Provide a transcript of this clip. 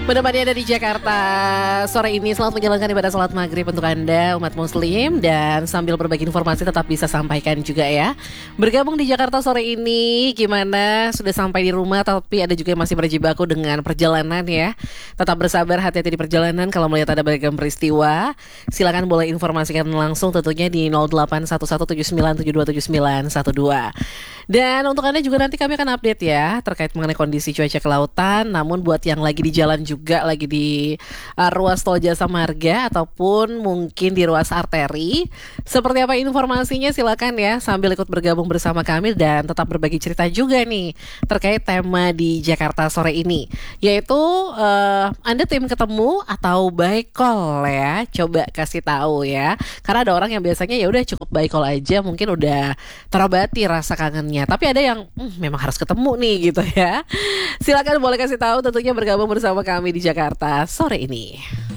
Menemani Anda di Jakarta sore ini, selamat menjalankan ibadah salat maghrib untuk Anda umat muslim. Dan sambil berbagi informasi tetap bisa sampaikan juga ya. Bergabung di Jakarta sore ini, gimana? Sudah sampai di rumah tapi ada juga yang masih berjibaku dengan perjalanan ya. Tetap bersabar, hati-hati di perjalanan. Kalau melihat ada beragam peristiwa, silakan boleh informasikan langsung tentunya di 081179727912. Dan untuk Anda juga nanti kami akan update ya terkait mengenai kondisi cuaca kelautan. Namun buat yang lagi di jalan juga, lagi di ruas tol Jasa Marga ataupun mungkin di ruas arteri, seperti apa informasinya silakan ya sambil ikut bergabung bersama kami dan tetap berbagi cerita juga nih terkait tema di Jakarta sore ini, yaitu Anda tim ketemu atau by call ya. Coba kasih tahu ya, karena ada orang yang biasanya ya udah cukup by call aja, mungkin udah terobati rasa kangennya. Tapi ada yang memang harus ketemu nih gitu ya. Silakan boleh kasih tahu tentunya bergabung bersama kami di Jakarta sore ini.